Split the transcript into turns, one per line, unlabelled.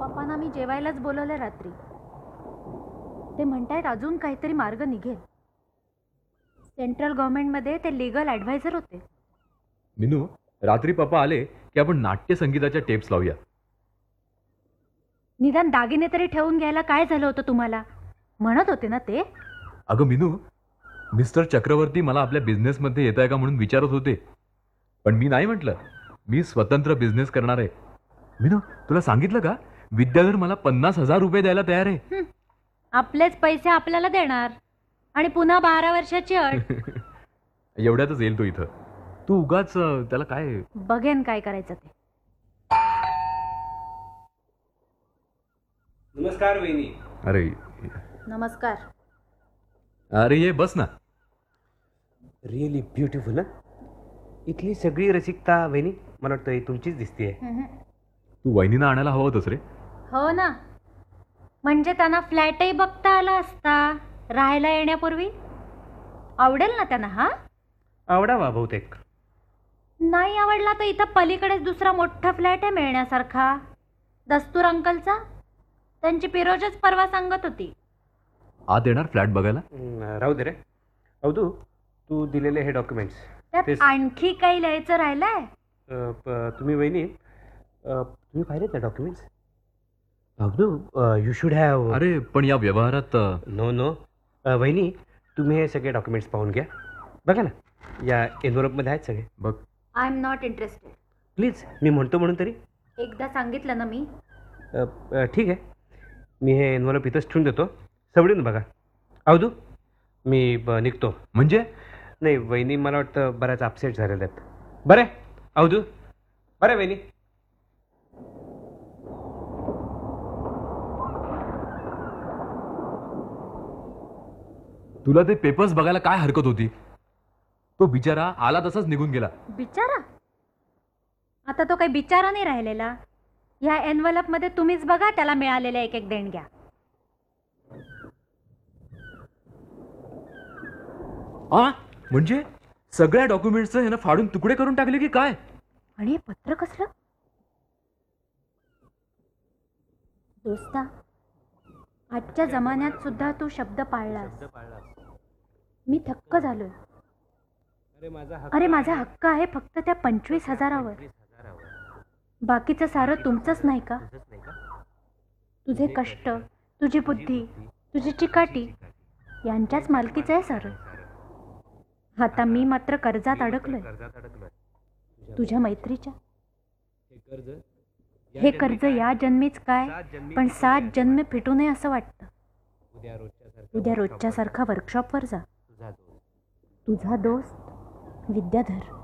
पप्पांना मी जेवायलाच बोलवलं रात्री. ते म्हणतायत अजून काहीतरी मार्ग निघेल. सेंट्रल गव्हर्नमेंटमध्ये ते लीगल ॲडवायझर होते.
मिनू, रात्री पप्पा आले की आपण नाट्य संगीताच्या टेप्स लावूया.
निदान दागिने तरी ठेवून घ्यायला काय झालं होतं तुम्हाला, म्हणत होते ना ते.
अगं मिनू, मिस्टर चक्रवर्ती मला आपल्या बिझनेसमध्ये येत आहे का म्हणून विचारत होते, पण मी नाही म्हटलं. मी स्वतंत्र बिझनेस करणार आहे. मिनू, तुला सांगितलं का, विद्याधर मला 50,000 रुपये द्यायला तयार आहे.
आपलेच पैसे आपल्याला देणार आणि पुन्हा 12 वर्षाची अट.
एवढ्यातच येईल तो इथं. तू उगाच त्याला काय.
बघेन काय करायचं ते.
नमस्कार वहिनी.
अरे
नमस्कार.
अरे ये बस ना.
Really beautiful. इथली सगळी रसिकता वहिनी मला वाटतं तुमचीच दिसते.
तू वहिनीला आणायला हवं होतंस रे.
हो ना, म्हणजे त्यांना फ्लॅटही बघता आला असता राहायला येण्यापूर्वी. आवडेल ना त्यांना? हा,
आवडावा बहुतेक.
नाही आवडला तर इथं पलीकडेच दुसरा मोठा फ्लॅट आहे मिळण्यासारखा, दस्तूर अंकलचा. त्यांची पिरोजच परवा सांगत होती.
आत येणार फ्लॅट बघायला?
राहू दे रे. अवधू, तू दिलेले हे डॉक्युमेंट्स
त्यात आणखी काही लिहायचं राहिलंय?
तुम्ही वहिनी तुम्ही पाहिले त्या documents? Avdhu, you should have.
अरे पण या व्यवहारात.
नो नो वहिनी, तुम्ही हे सगळे डॉक्युमेंट्स पाहून घ्या. बघा ना, या एनव्हलपमध्ये आहेत सगळे.
बघ.
I am not interested.
Please, मी म्हणतो म्हणून तरी.
एकदा सांगितलं ना मी.
ठीक आहे, मी हे एनव्हलप इथंच ठेवून देतो. सवडीनं बघा. अवधू, मी निघतो.
म्हणजे?
नाही वहिनी, मला वाटतं बऱ्याच अपसेट झालेल्या आहेत. बरं आहे अवधू. बरं वहिनी.
तुला ते पेपर्स बघायला काय हरकत होती? तो बिचारा आला तसाच निघून गेला.
बिचारा? आता तो काही बिचारा नाही राहिलेला. ह्या एनव्हलप मध्ये तुम्हीच बघा त्याला मिळालेल्या एक एक देणग्या.
म्हणजे सगळ्या डॉक्युमेंट्सचं ह्यानं फाडून तुकडे करून टाकले की काय?
आणि हे पत्र कसलं? दोस्ता, आजच्या जमान्यात सुद्धा तू शब्द पाळलास. मी थक्क झालोय. अरे माझा हक्क आहे फक्त त्या 25,000वर. बाकीचं सारं तुमचंच नाही का? तुझे कष्ट, तुझी बुद्धी, तुझी चिकाटी यांच्याच मालकीचं आहे सारं. आता मी मात्र कर्जात अडकलोय तुझ्या मैत्रीच्या. हे कर्ज या जन्मीच काय, पण 7 जन्म फिटू नये असं वाटतं. उद्या रोजच्या सारखा वर्कशॉपवर जा. तुझा दोस्त विद्याधर.